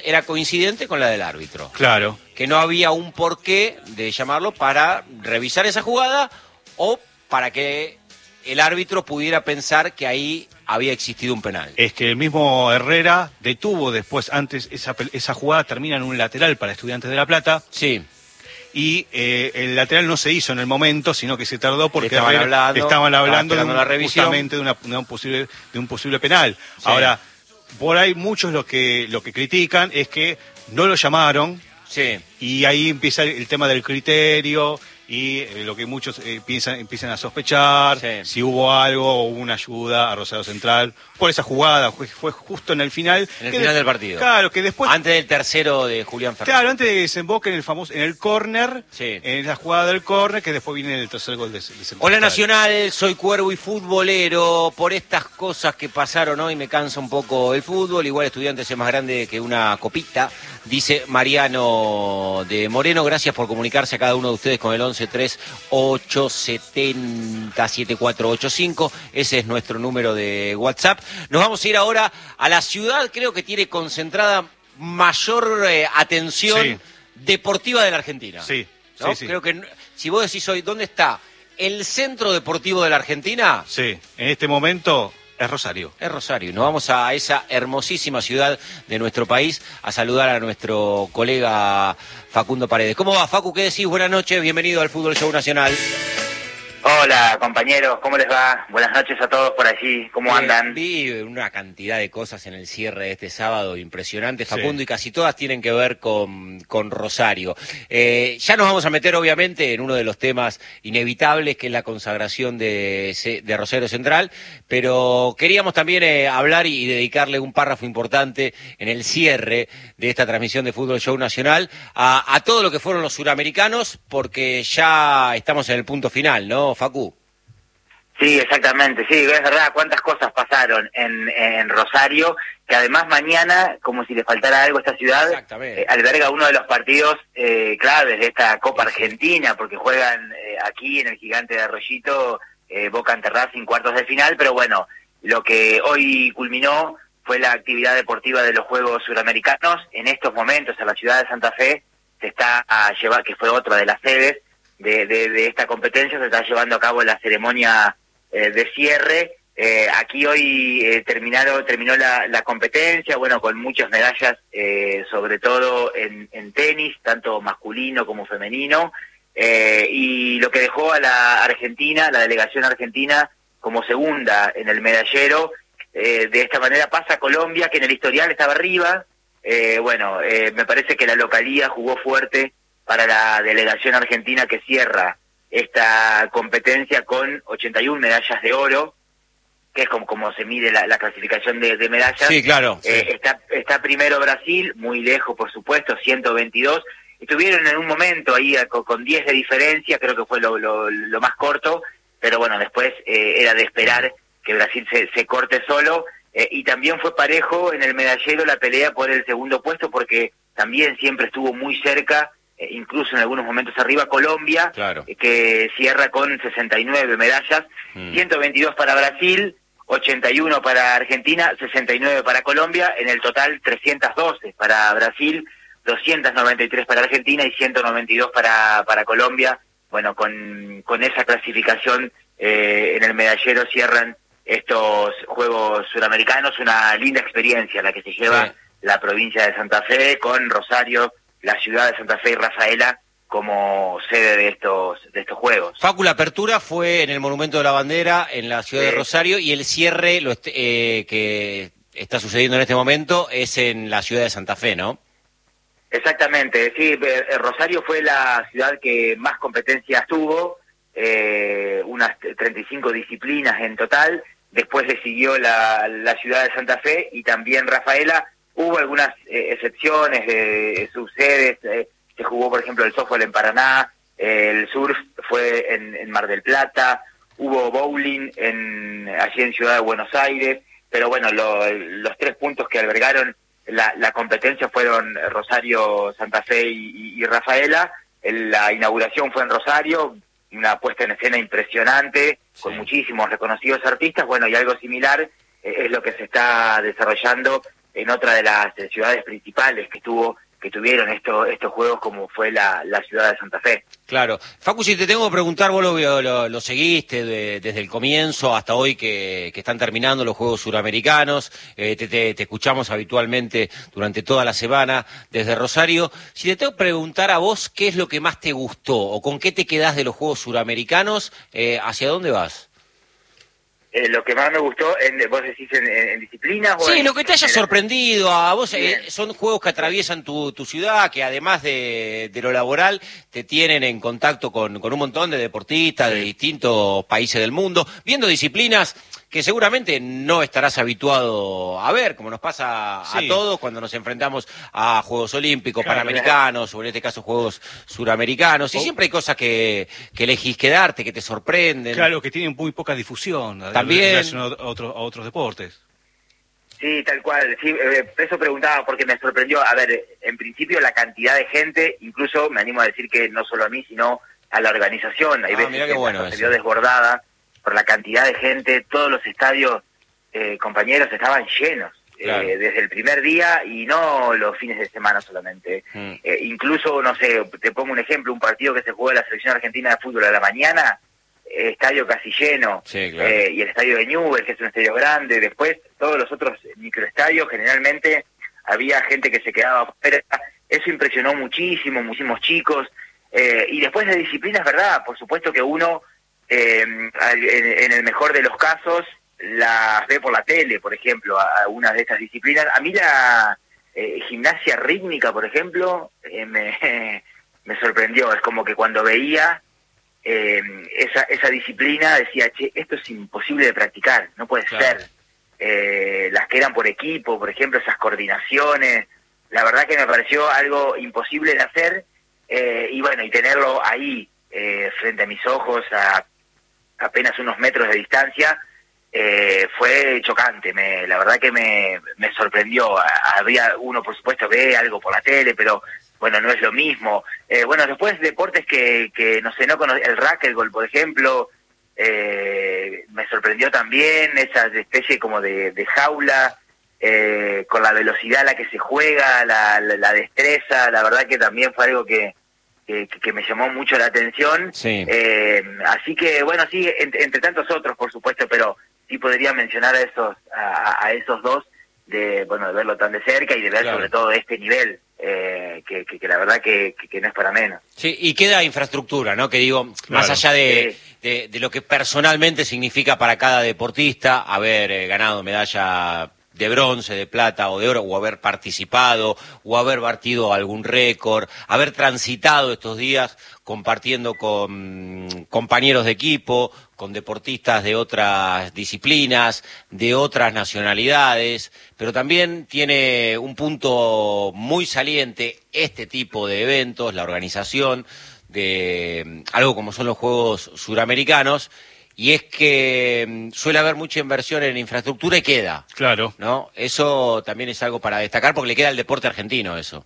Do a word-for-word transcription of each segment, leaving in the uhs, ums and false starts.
era coincidente con la del árbitro. Claro. Que no había un porqué de llamarlo para revisar esa jugada o para que el árbitro pudiera pensar que ahí había existido un penal. Es que el mismo Herrera detuvo después, antes esa, esa jugada termina en un lateral para Estudiantes de La Plata. Sí. Y eh, el lateral no se hizo en el momento, sino que se tardó porque estaban Herrera, hablando, estaban hablando de un, la revisión. justamente de, una, de, un posible, de un posible penal. Sí. Ahora, por ahí muchos lo que, lo que critican es que no lo llamaron. Sí. Y ahí empieza el tema del criterio y eh, lo que muchos eh, piensan, empiezan a sospechar, sí. si hubo algo o una ayuda a Rosario Central por esa jugada, fue, fue justo en el final. En el final de, del partido. Claro, que después... Antes del tercero de Julián Fernández. Claro, antes de que desemboque en el famoso, en el córner, sí. en esa jugada del córner, que después viene el tercer gol de, de Central. Hola Nacional, soy cuervo y futbolero. Por estas cosas que pasaron hoy me cansa un poco el fútbol. Igual Estudiantes es más grande que una copita, dice Mariano de Moreno. Gracias por comunicarse a cada uno de ustedes con el once tres ocho siete cero siete cuatro ocho cinco. Ese es nuestro número de WhatsApp. Nos vamos a ir ahora a la ciudad, creo que tiene concentrada mayor eh, atención sí. deportiva de la Argentina. Sí, ¿no? sí, sí. Creo que si vos decís hoy, ¿dónde está el centro deportivo de la Argentina? Sí, en este momento es Rosario. Es Rosario. Nos vamos a esa hermosísima ciudad de nuestro país a saludar a nuestro colega Facundo Paredes. ¿Cómo va, Facu? ¿Qué decís? Buenas noches, bienvenido al Fútbol Show Nacional. Hola, compañeros, ¿cómo les va? Buenas noches a todos por allí, ¿cómo andan? Vi una cantidad de cosas en el cierre de este sábado impresionante, Facundo, sí. y casi todas tienen que ver con, con Rosario. Eh, ya nos vamos a meter, obviamente, en uno de los temas inevitables, que es la consagración de, de Rosario Central, pero queríamos también eh, hablar y, y dedicarle un párrafo importante en el cierre de esta transmisión de Fútbol Show Nacional a, a todo lo que fueron los suramericanos, porque ya estamos en el punto final, ¿no, Facu? Sí, exactamente, sí, es verdad, cuántas cosas pasaron en, en Rosario, que además mañana, como si le faltara algo a esta ciudad, eh, alberga uno de los partidos eh, claves de esta Copa Argentina, porque juegan eh, aquí en el Gigante de Arroyito, eh, Boca ante Racing, cuartos de final, pero bueno, lo que hoy culminó fue la actividad deportiva de los Juegos Suramericanos. En estos momentos, en la ciudad de Santa Fe, se está a llevar, que fue otra de las sedes de, de, de esta competencia, se está llevando a cabo la ceremonia eh, de cierre. Eh, aquí hoy eh, terminaron, terminó la, la competencia, bueno, con muchas medallas, eh, sobre todo en, en tenis, tanto masculino como femenino, eh, y lo que dejó a la Argentina, la delegación argentina, como segunda en el medallero. Eh, de esta manera pasa a Colombia, que en el historial estaba arriba. Eh, bueno, eh, me parece que la localía jugó fuerte para la delegación argentina, que cierra esta competencia con ochenta y una medallas de oro, que es como, como se mide la, la clasificación de, de medallas. Sí, claro. Eh, sí. Está, está primero Brasil, muy lejos, por supuesto, ciento veintidós. Estuvieron en un momento ahí con, con diez de diferencia, creo que fue lo, lo, lo más corto, pero bueno, después eh, era de esperar que Brasil se, se corte solo. Eh, y también fue parejo en el medallero la pelea por el segundo puesto, porque también siempre estuvo muy cerca, eh, incluso en algunos momentos arriba, Colombia, claro. eh, que cierra con sesenta y nueve medallas, mm. ciento veintidós para Brasil, ochenta y uno para Argentina, sesenta y nueve para Colombia, en el total trescientas doce para Brasil, doscientas noventa y tres para Argentina y ciento noventa y dos para, para Colombia. Bueno, con, con esa clasificación eh, en el medallero cierran estos Juegos Suramericanos, una linda experiencia la que se lleva sí. la provincia de Santa Fe, con Rosario, la ciudad de Santa Fe y Rafaela como sede de estos de estos Juegos. Facu, la apertura fue en el Monumento de la Bandera, en la ciudad sí. de Rosario, y el cierre lo eh, que está sucediendo en este momento es en la ciudad de Santa Fe, ¿no? Exactamente, sí, Rosario fue la ciudad que más competencias tuvo, eh, unas treinta y cinco disciplinas en total. Después le siguió la, la ciudad de Santa Fe y también Rafaela. Hubo algunas eh, excepciones de eh, sus sedes. Eh, se jugó, por ejemplo, el softball en Paraná, eh, el surf fue en, en Mar del Plata, hubo bowling en, allí en Ciudad de Buenos Aires. Pero bueno, lo, los tres puntos que albergaron la, la competencia fueron Rosario, Santa Fe y, y, y Rafaela. La inauguración fue en Rosario, una puesta en escena impresionante, sí. con muchísimos reconocidos artistas. Bueno, y algo similar eh, es lo que se está desarrollando en otra de las ciudades principales que tuvo que tuvieron estos estos juegos, como fue la, la ciudad de Santa Fe. Claro. Facu, si te tengo que preguntar, vos lo, lo, lo seguiste de, desde el comienzo hasta hoy que, que están terminando los Juegos Suramericanos, eh, te, te, te escuchamos habitualmente durante toda la semana desde Rosario. Si te tengo que preguntar a vos qué es lo que más te gustó o con qué te quedás de los Juegos Suramericanos, eh, ¿hacia dónde vas? Eh, lo que más me gustó, en, vos decís en, en, en disciplinas. Sí, o en, lo que te haya sorprendido a vos, eh, son juegos que atraviesan tu, tu ciudad, que además de, de lo laboral, te tienen en contacto con, con un montón de deportistas de distintos países del mundo, viendo disciplinas que seguramente no estarás habituado a ver, como nos pasa sí. a todos cuando nos enfrentamos a Juegos Olímpicos, claro, Panamericanos, o en este caso Juegos Suramericanos, y oh. siempre hay cosas que, que elegís quedarte, que te sorprenden. Claro, que tienen muy poca difusión. También. Relacionado a, otro, a otros deportes. Sí, tal cual. Sí, eh, eso preguntaba porque me sorprendió. A ver, en principio la cantidad de gente, incluso me animo a decir que no solo a mí, sino a la organización. Hay Ah, veces mirá que qué bueno se eso. vio desbordada por la cantidad de gente. Todos los estadios, eh, compañeros, estaban llenos. Claro. Eh, desde el primer día y no los fines de semana solamente. Mm. Eh, incluso, no sé, te pongo un ejemplo, un partido que se jugó en la Selección Argentina de Fútbol a la mañana, eh, estadio casi lleno, Sí, claro. eh, y el estadio de Newell's, que es un estadio grande. Después, todos los otros microestadios, generalmente había gente que se quedaba afuera. Eso impresionó muchísimo, muchísimos chicos. Eh, y después de disciplinas, ¿verdad? Por supuesto que uno, eh, en, en el mejor de los casos, las ve por la tele, por ejemplo, a, a una de estas disciplinas. A mí la eh, gimnasia rítmica, por ejemplo, eh, me, me sorprendió. Es como que cuando veía eh, esa, esa disciplina decía, che, esto es imposible de practicar, no puede Claro. ser. Eh, las que eran por equipo, por ejemplo, esas coordinaciones, la verdad que me pareció algo imposible de hacer, eh, y bueno, y tenerlo ahí, eh, frente a mis ojos, a apenas unos metros de distancia, Eh, fue chocante. Me, la verdad que me, me sorprendió. Había uno, por supuesto, ve algo por la tele, pero bueno, no es lo mismo. Eh, bueno, después deportes que, que no sé, no cono- el racquetball, por ejemplo, eh, me sorprendió también, esa especie como de, de jaula, eh, con la velocidad a la que se juega, la, la, la destreza. La verdad que también fue algo que Que, que me llamó mucho la atención. Sí. Eh, así que, bueno, sí, entre, entre tantos otros, por supuesto, pero sí podría mencionar a esos a, a esos dos, de bueno de verlo tan de cerca y de ver, Claro. sobre todo este nivel, eh, que, que, que la verdad que, que, que no es para menos. Sí, y queda infraestructura, ¿no? Que digo, Claro. más allá de, Sí. de, de lo que personalmente significa para cada deportista haber eh, ganado medalla de bronce, de plata o de oro, o haber participado, o haber batido algún récord, haber transitado estos días compartiendo con compañeros de equipo, con deportistas de otras disciplinas, de otras nacionalidades, pero también tiene un punto muy saliente este tipo de eventos, la organización de algo como son los Juegos Suramericanos, y es que suele haber mucha inversión en infraestructura y queda, Claro. ¿no? Eso también es algo para destacar porque le queda al deporte argentino eso.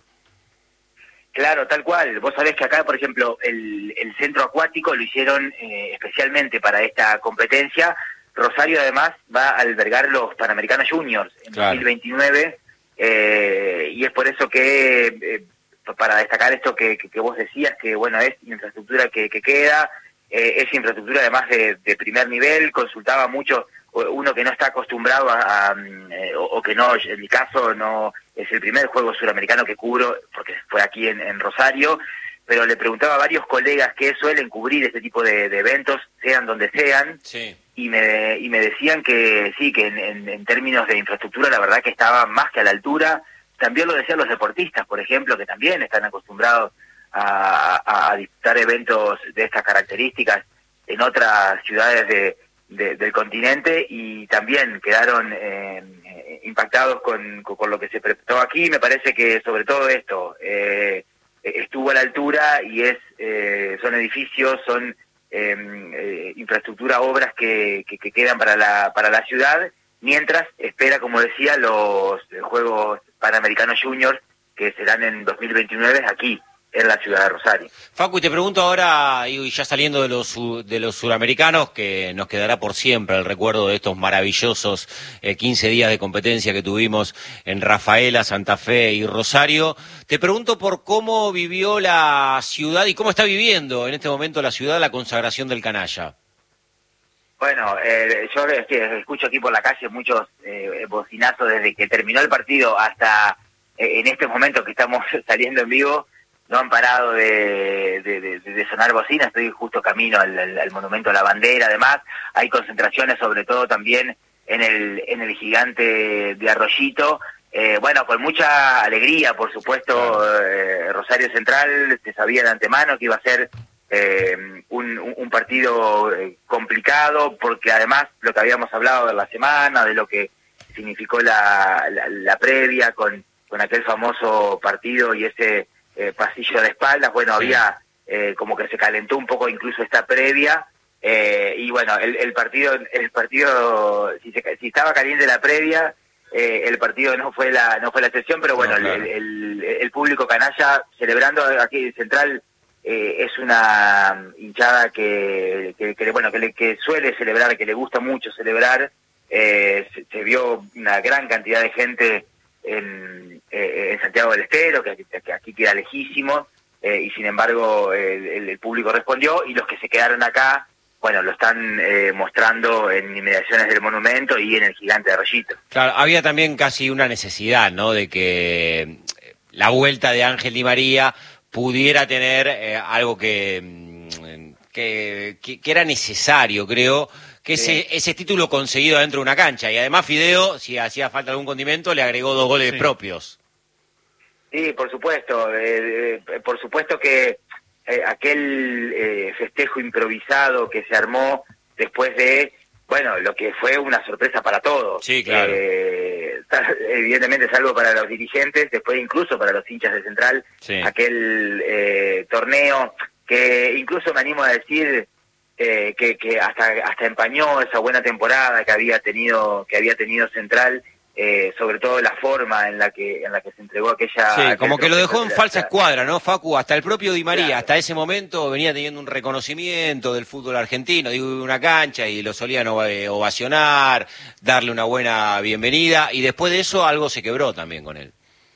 Claro, tal cual. Vos sabés que acá, por ejemplo, el, el centro acuático lo hicieron eh, especialmente para esta competencia. Rosario, además, va a albergar los Panamericanos Juniors en Claro. dos mil veintinueve, eh, y es por eso que, eh, para destacar esto que, que, que vos decías, que bueno, es infraestructura que, que queda, eh, es infraestructura además de, de primer nivel. Consultaba mucho uno que no está acostumbrado a, a eh, o, o que no, en mi caso no es el primer juego suramericano que cubro, porque fue aquí en, en Rosario, pero le preguntaba a varios colegas que suelen cubrir este tipo de, de eventos, sean donde sean, Sí. y me y me decían que sí, que en, en, en términos de infraestructura la verdad que estaba más que a la altura. También lo decían los deportistas, por ejemplo, que también están acostumbrados a, a, a disputar eventos de estas características en otras ciudades de, de, del continente, y también quedaron eh, impactados con, con, con lo que se presentó aquí. Me parece que sobre todo esto eh, estuvo a la altura, y es eh, son edificios, son eh, eh, infraestructura, obras que, que, que quedan para la, para la ciudad, mientras espera, como decía, los Juegos Panamericanos Juniors, que serán en dos mil veintinueve aquí, en la ciudad de Rosario. Facu, y te pregunto ahora, y ya saliendo de los de los suramericanos, que nos quedará por siempre el recuerdo de estos maravillosos eh, quince días de competencia que tuvimos en Rafaela, Santa Fe y Rosario, te pregunto por cómo vivió la ciudad y cómo está viviendo en este momento la ciudad la consagración del canalla. Bueno, eh, yo es que escucho aquí por la calle muchos eh, bocinazos desde que terminó el partido hasta eh, en este momento que estamos saliendo en vivo. No han parado de, de, de, de sonar bocinas. Estoy justo camino al, al, al Monumento a la Bandera. Además, hay concentraciones sobre todo también en el en el Gigante de Arroyito. Eh, bueno, con mucha alegría, por supuesto, eh, Rosario Central se sabía de antemano que iba a ser eh, un, un partido complicado, porque además lo que habíamos hablado de la semana, de lo que significó la, la, la previa con, con aquel famoso partido y ese Eh, pasillo de espaldas, bueno, sí. había eh, como que se calentó un poco incluso esta previa, eh, y bueno, el, el partido, el partido, si, se, si estaba caliente la previa, eh, el partido no fue la no fue la excepción, pero bueno, no, claro. el, el, el público canalla celebrando aquí en Central eh, es una hinchada que, que, que bueno que, le, que suele celebrar, que le gusta mucho celebrar, eh, se, se vio una gran cantidad de gente en, eh, en Santiago del Estero, que, que aquí queda lejísimo, eh, y sin embargo el, el, el público respondió, y los que se quedaron acá, bueno, lo están eh, mostrando en inmediaciones del monumento y en el Gigante de Arroyito. Claro, había también casi una necesidad, ¿no?, de que la vuelta de Ángel Di María pudiera tener eh, algo que, que, que, que era necesario, creo, que sí. ese, ese título conseguido dentro de una cancha. Y además Fideo, si hacía falta algún condimento, le agregó dos goles sí. propios. Sí, por supuesto. Eh, eh, por supuesto que eh, aquel eh, festejo improvisado que se armó después de, bueno, lo que fue una sorpresa para todos. Sí, claro. Eh, evidentemente salvo para los dirigentes, después incluso para los hinchas de Central, sí. aquel eh, torneo que incluso me animo a decir... Eh, que, que hasta hasta empañó esa buena temporada que había tenido que había tenido Central, eh, sobre todo la forma en la que en la que se entregó aquella... Sí, aquel como que lo dejó en la, falsa la, escuadra, ¿no, Facu? Hasta el propio Di María, claro. hasta ese momento venía teniendo un reconocimiento del fútbol argentino, digo, una cancha, y lo solían ovacionar, darle una buena bienvenida, y después de eso algo se quebró también con él.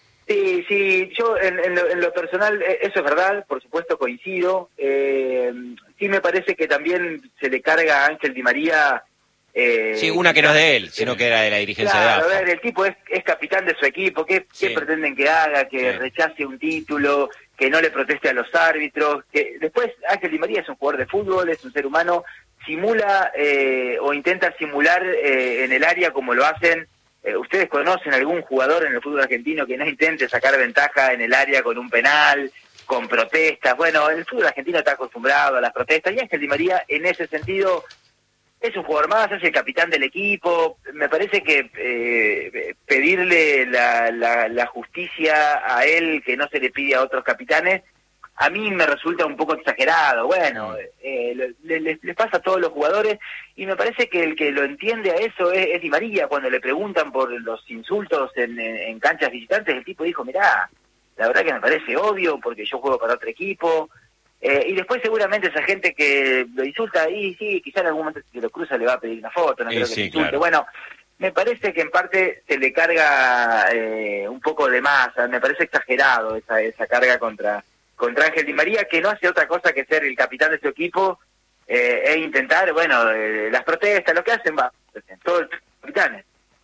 Sí, sí, yo en, en, lo, en lo personal, eso es verdad, por supuesto coincido. Eh, sí me parece que también se le carga a Ángel Di María... Eh, sí, una que no es de él, sino que era de la dirigencia claro, de A F A. A ver, el tipo es, es capitán de su equipo, ¿qué, sí. ¿qué pretenden que haga? Que sí. rechace un título, que no le proteste a los árbitros. Que después Ángel Di María es un jugador de fútbol, es un ser humano, simula eh, o intenta simular eh, en el área como lo hacen... ¿Ustedes conocen algún jugador en el fútbol argentino que no intente sacar ventaja en el área con un penal, con protestas? Bueno, el fútbol argentino está acostumbrado a las protestas, y Ángel Di María en ese sentido es un jugador más, es el capitán del equipo. Me parece que eh, pedirle la, la, la justicia a él que no se le pide a otros capitanes, a mí me resulta un poco exagerado. Bueno, eh, les le, le pasa a todos los jugadores, y me parece que el que lo entiende a eso es, es Di María. Cuando le preguntan por los insultos en, en, en canchas visitantes, el tipo dijo, mirá, la verdad que me parece obvio porque yo juego para otro equipo. Eh, y después seguramente esa gente que lo insulta, y sí, quizá en algún momento si lo cruza le va a pedir una foto, no sí, creo que sí, le insulte. Claro. Bueno, me parece que en parte se le carga eh, un poco de más, me parece exagerado esa, esa carga contra... contra Ángel Di María, que no hace otra cosa que ser el capitán de su equipo eh, e intentar, bueno, eh, las protestas, lo que hacen, va, todos los capitanes.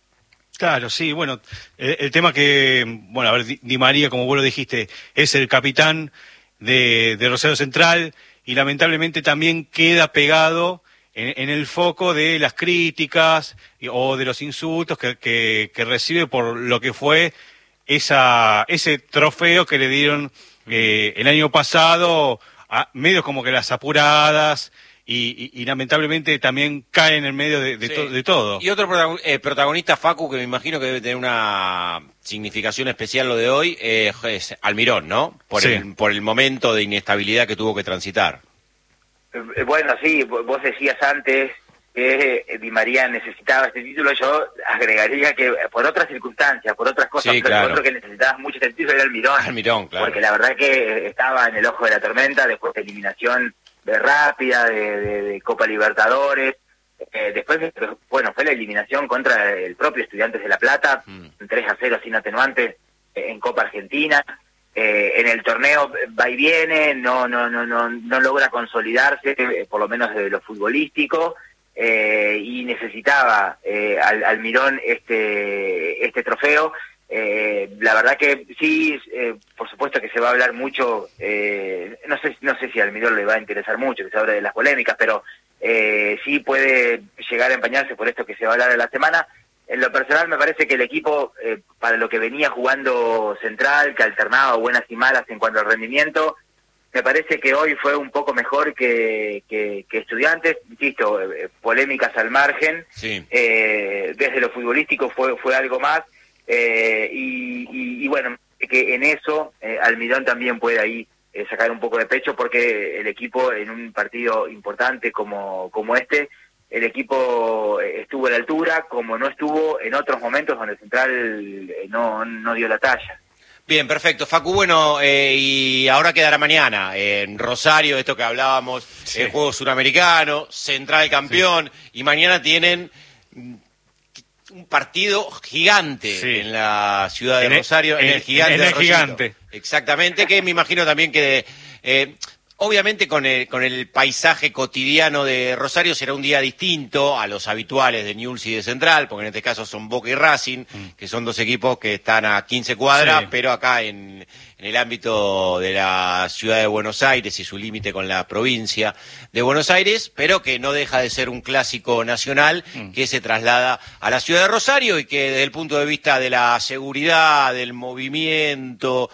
Claro, sí, bueno, el, el tema que, bueno, a ver, Di, Di María, como vos lo dijiste, es el capitán de, de Rosario Central, y lamentablemente también queda pegado en, en el foco de las críticas y, o de los insultos que, que, que recibe por lo que fue esa ese trofeo que le dieron Eh, el año pasado, a medios como que las apuradas, y, y, y lamentablemente también cae en el medio de, de, sí. to, de todo. Y otro eh, protagonista, Facu, que me imagino que debe tener una significación especial lo de hoy, eh, es Almirón, ¿no? Por, sí. el, por el momento de inestabilidad que tuvo que transitar. Eh, bueno, sí, vos decías antes que Di María necesitaba este título, yo agregaría que por otras circunstancias, por otras cosas, sí, pero claro. otro que necesitaba mucho este título era Almirón, Almirón, claro. Porque la verdad que estaba en el ojo de la tormenta después de eliminación de rápida, de, de, de Copa Libertadores, eh, después, bueno, fue la eliminación contra el propio Estudiantes de La Plata, mm. tres a cero sin atenuantes eh, en Copa Argentina. Eh, en el torneo va y viene, no no no no no logra consolidarse, eh, por lo menos de lo futbolístico, eh, y necesitaba eh, al, Almirón este este trofeo. Eh, la verdad que sí, eh, por supuesto que se va a hablar mucho, eh, no sé no sé si a Almirón le va a interesar mucho que se hable de las polémicas, pero eh, sí puede llegar a empañarse por esto que se va a hablar en la semana. En lo personal me parece que el equipo, eh, para lo que venía jugando Central, que alternaba buenas y malas en cuanto al rendimiento, me parece que hoy fue un poco mejor que, que, que Estudiantes, insisto, eh, polémicas al margen, sí. eh, desde lo futbolístico fue fue algo más, eh, y, y, y bueno, que en eso eh, Almirón también puede ahí eh, sacar un poco de pecho, porque el equipo en un partido importante como, como este, el equipo estuvo a la altura, como no estuvo en otros momentos donde Central no, no dio la talla. Bien, perfecto. Facu, bueno, eh, y ahora quedará mañana eh, en Rosario, esto que hablábamos, sí. el juego suramericano, Central campeón, sí. y mañana tienen un partido gigante sí. en la ciudad de en Rosario, el, en el gigante. En el gigante. Exactamente, que me imagino también que... Eh, Obviamente con el, con el paisaje cotidiano de Rosario será un día distinto a los habituales de Newell's y de Central, porque en este caso son Boca y Racing, mm. que son dos equipos que están a quince cuadras, sí. pero acá en, en el ámbito de la ciudad de Buenos Aires y su límite con la provincia de Buenos Aires, pero que no deja de ser un clásico nacional mm. que se traslada a la ciudad de Rosario y que desde el punto de vista de la seguridad, del movimiento,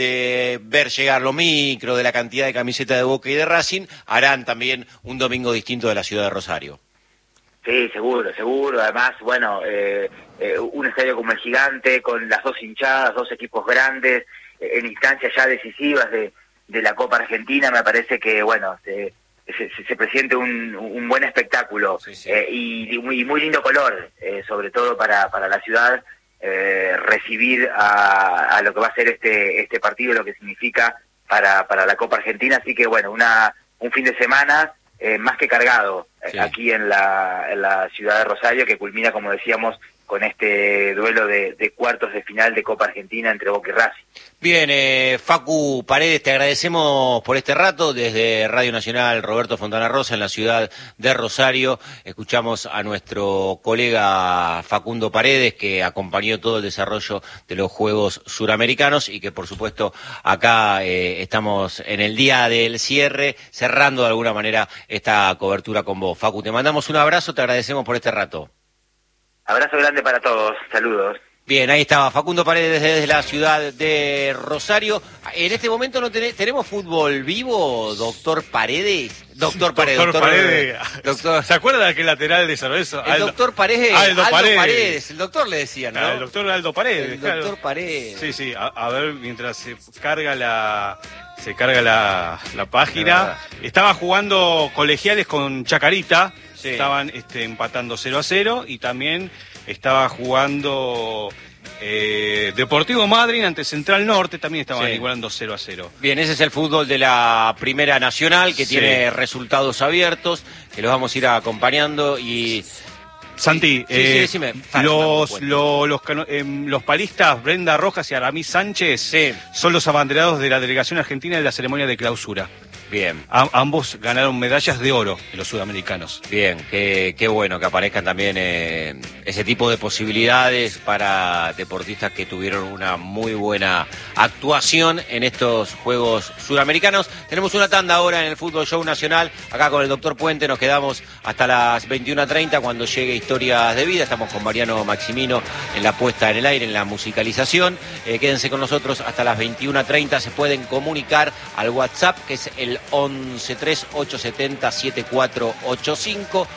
de ver llegar los micros, de la cantidad de camisetas de Boca y de Racing, harán también un domingo distinto de la ciudad de Rosario. Sí, seguro, seguro. Además, bueno, eh, eh, un estadio como el Gigante, con las dos hinchadas, dos equipos grandes, eh, en instancias ya decisivas de, de la Copa Argentina, me parece que, bueno, se, se, se presente un, un buen espectáculo, sí, sí. Eh, y, y, muy, y muy lindo color, eh, sobre todo para, para la ciudad. Eh, recibir a, a lo que va a ser este este partido, lo que significa para para la Copa Argentina, así que bueno, una un fin de semana eh, más que cargado sí. eh, aquí en la en la ciudad de Rosario, que culmina, como decíamos, con este duelo de, de cuartos de final de Copa Argentina entre Boca y Racing. Bien, eh, Facu Paredes, te agradecemos por este rato desde Radio Nacional Roberto Fontana Rosa en la ciudad de Rosario. Escuchamos a nuestro colega Facundo Paredes, que acompañó todo el desarrollo de los Juegos Suramericanos y que por supuesto acá eh, estamos en el día del cierre, cerrando de alguna manera esta cobertura con vos. Facu, te mandamos un abrazo, te agradecemos por este rato. Abrazo grande para todos, saludos. Bien, ahí estaba Facundo Paredes desde la ciudad de Rosario. En este momento no ten, tenemos fútbol vivo, doctor Paredes. Doctor Paredes. Doctor, doctor Paredes. Doctor... ¿Se acuerda de aquel lateral de San Lorenzo? El Aldo, doctor Paredes. Aldo, Aldo Paredes. Paredes. El doctor le decían, ¿no? Ah, el doctor Aldo Paredes. El doctor claro. Paredes. Sí, sí. A, a ver, mientras se carga la se carga la, la página. Estaba jugando Colegiales con Chacarita. Sí. Estaban este, empatando cero a cero y también estaba jugando eh, Deportivo Madryn ante Central Norte, también estaban sí. igualando cero a cero. Bien, ese es el fútbol de la Primera Nacional, que sí. tiene resultados abiertos, que los vamos a ir acompañando y... Santi, sí, eh, sí, decime. los, los, los, eh, los paristas Brenda Rojas y Aramis Sánchez sí. son los abanderados de la delegación argentina de la ceremonia de clausura. Bien. A, ambos ganaron medallas de oro en los sudamericanos. Bien, qué, qué bueno que aparezcan también eh, ese tipo de posibilidades para deportistas que tuvieron una muy buena actuación en estos Juegos Suramericanos. Tenemos una tanda ahora en el Fútbol Show Nacional. Acá con el doctor Puente nos quedamos hasta las veintiuna treinta cuando llegue Historias de Vida. Estamos con Mariano Maximino en la puesta en el aire, en la musicalización. Eh, quédense con nosotros hasta las veintiuna treinta. Se pueden comunicar al WhatsApp, que es el once tres ocho siete cero siete cuatro ocho cinco,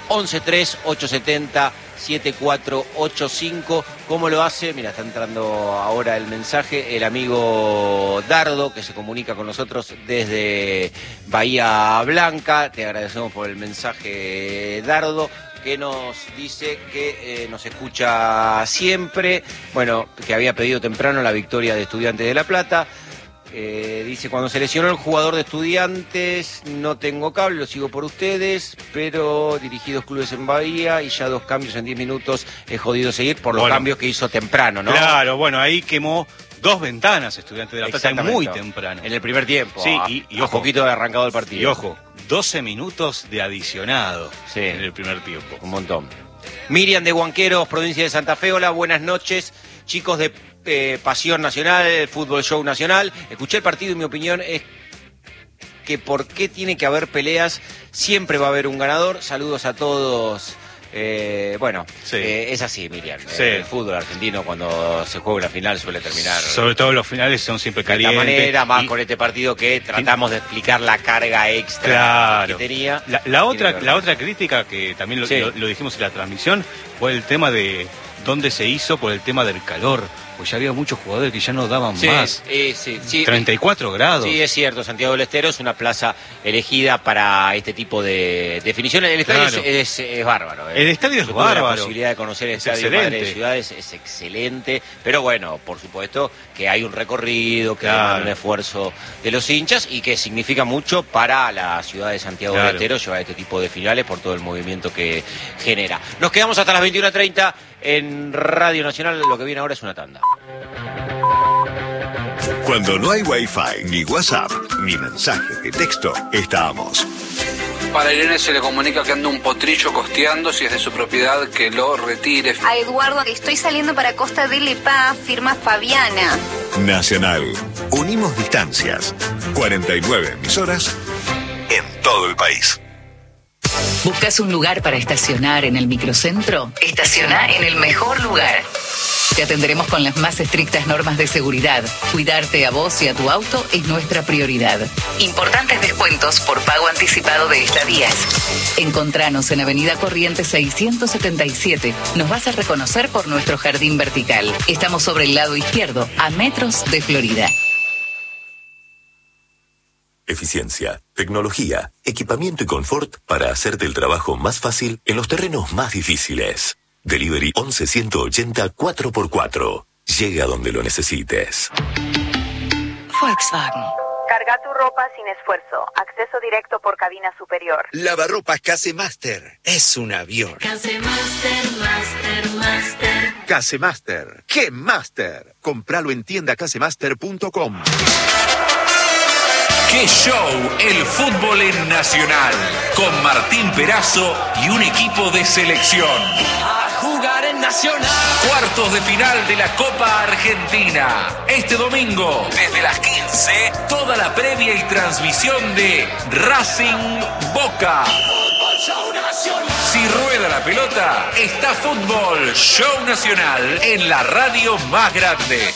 once tres ocho siete cero siete cuatro ocho cinco. ¿Cómo lo hace? Mira, está entrando ahora el mensaje, el amigo Dardo, que se comunica con nosotros desde Bahía Blanca. Te agradecemos por el mensaje, Dardo, que nos dice que eh, nos escucha siempre, bueno, que había pedido temprano la victoria de Estudiantes de La Plata. Eh, dice, cuando se lesionó el jugador de Estudiantes, no tengo cable, lo sigo por ustedes, pero dirigí dos clubes en Bahía y ya dos cambios en diez minutos he jodido seguir por los bueno, cambios que hizo temprano, ¿no? Claro, bueno, ahí quemó dos ventanas Estudiantes de La Plata muy temprano. En el primer tiempo. Sí, y, y a ojo, poquito de arrancado el partido. Y ojo, doce minutos de adicionado sí, en el primer tiempo. Un montón. Miriam de Huanqueros, provincia de Santa Fe, hola, buenas noches, chicos de eh, Pasión Nacional, Fútbol Show Nacional. Escuché el partido y mi opinión es que por qué tiene que haber peleas, siempre va a haber un ganador. Saludos a todos. Eh, bueno, sí. eh, es así, Miriam. Sí. Eh, el fútbol argentino, cuando se juega una final, suele terminar. Sobre todo los finales son siempre calientes. De esta manera, más y... con este partido que tratamos de explicar la carga extra claro. que tenía. La, la otra, la otra crítica que también lo, sí. lo, lo dijimos en la transmisión fue el tema de dónde se hizo por el tema del calor. Pues ya había muchos jugadores que ya no daban sí, más. Sí, sí, sí. treinta y cuatro grados. Sí, es cierto. Santiago del Estero es una plaza elegida para este tipo de definiciones. El estadio claro. es, es, es bárbaro. ¿eh? El estadio es bárbaro. La posibilidad de conocer el es estadio excelente. Madre de Ciudades es excelente. Pero bueno, por supuesto que hay un recorrido, que claro. hay un esfuerzo de los hinchas y que significa mucho para la ciudad de Santiago claro. del Estero llevar este tipo de finales por todo el movimiento que genera. Nos quedamos hasta las veintiuna treinta en Radio Nacional. Lo que viene ahora es una tanda. Cuando no hay Wi-Fi, ni WhatsApp, ni mensaje de texto, estamos. Para Irene se le comunica que anda un potrillo costeando, si es de su propiedad, que lo retire. A Eduardo, que estoy saliendo para Costa del Epá, firma Fabiana. Nacional. Unimos distancias. cuarenta y nueve emisoras en todo el país. ¿Buscas un lugar para estacionar en el microcentro? Estaciona en el mejor lugar. Te atenderemos con las más estrictas normas de seguridad. Cuidarte a vos y a tu auto es nuestra prioridad. Importantes descuentos por pago anticipado de estadías. Encontranos en Avenida Corrientes seiscientos setenta y siete. Nos vas a reconocer por nuestro jardín vertical. Estamos sobre el lado izquierdo, a metros de Florida. Eficiencia, tecnología, equipamiento y confort para hacerte el trabajo más fácil en los terrenos más difíciles. Delivery once ciento ochenta cuatro por cuatro. Llega donde lo necesites. Volkswagen. Carga tu ropa sin esfuerzo. Acceso directo por cabina superior. Lavarropas Casemaster. Es un avión. Casemaster, Master, Master. Casemaster. ¡Qué Master! Compralo en tienda casemaster punto com. ¡Qué show! El fútbol en Nacional. Con Martín Perazo y un equipo de selección. A jugar en Nacional. Cuartos de final de la Copa Argentina. Este domingo, desde las quince, toda la previa y transmisión de Racing Boca. Fútbol Show Nacional. Si rueda la pelota, está Fútbol Show Nacional en la radio más grande.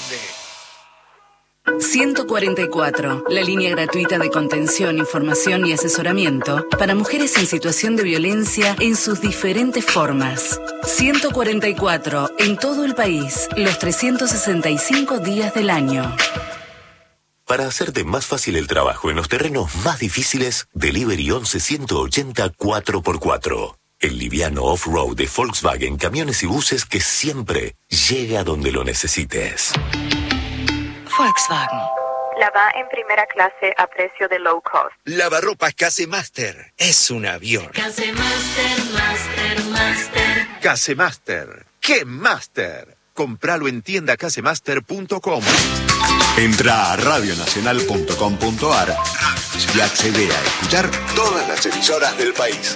ciento cuarenta y cuatro, la línea gratuita de contención, información y asesoramiento para mujeres en situación de violencia en sus diferentes formas. ciento cuarenta y cuatro, en todo el país, los trescientos sesenta y cinco días del año. Para hacerte más fácil el trabajo en los terrenos más difíciles, Delivery once ciento ochenta cuatro por cuatro. El liviano off-road de Volkswagen, camiones y buses que siempre llega donde lo necesites. Volkswagen. La va en primera clase a precio de low cost. Lavarropas Casemaster. Es un avión. Casemaster, Master, Master. Casemaster. ¡Qué Master! Compralo en tienda casemaster punto com. Entra a radio nacional punto com punto a r y accede a escuchar todas las emisoras del país.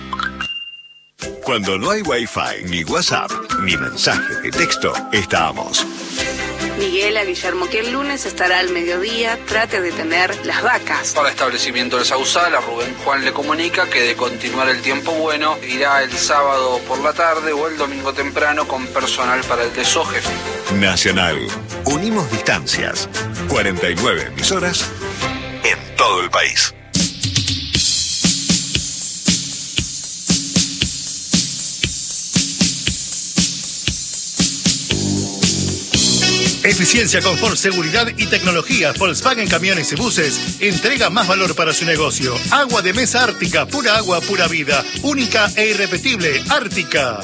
Cuando no hay Wi-Fi, ni WhatsApp, ni mensaje de texto, estamos. Miguel a Guillermo, que el lunes estará al mediodía, trate de tener las vacas. Para establecimiento del Sausal, a Rubén Juan le comunica que de continuar el tiempo bueno, irá el sábado por la tarde o el domingo temprano con personal para el desoje. Nacional. Unimos distancias. cuarenta y nueve emisoras en todo el país. Eficiencia, confort, seguridad y tecnología. Volkswagen Camiones y Buses entrega más valor para su negocio. Agua de mesa Ártica, pura agua, pura vida. Única e irrepetible, Ártica.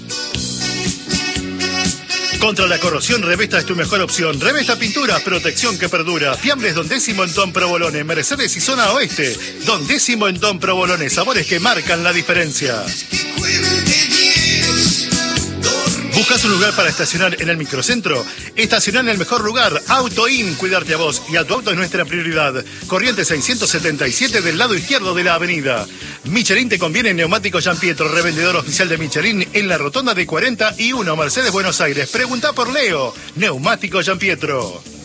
Contra la corrosión, Revesta es tu mejor opción. Revesta Pinturas, protección que perdura. Fiambres Don Décimo en Don Provolone, Mercedes y Zona Oeste. Don Décimo en Don Provolone, sabores que marcan la diferencia. ¿Buscas un lugar para estacionar en el microcentro? Estacionar en el mejor lugar. Auto In, cuidarte a vos y a tu auto es nuestra prioridad. Corrientes seiscientos setenta y siete del lado izquierdo de la avenida. Michelin te conviene en Neumático Gian Pietro, revendedor oficial de Michelin en la rotonda de cuarenta y uno, Mercedes, Buenos Aires. Pregunta por Leo. Neumático Gian Pietro.